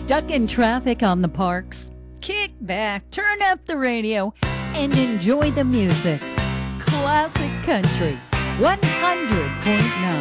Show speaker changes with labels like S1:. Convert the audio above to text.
S1: Stuck in traffic on the parks? Kick back, turn up the radio, and enjoy the music. Classic Country 100.9.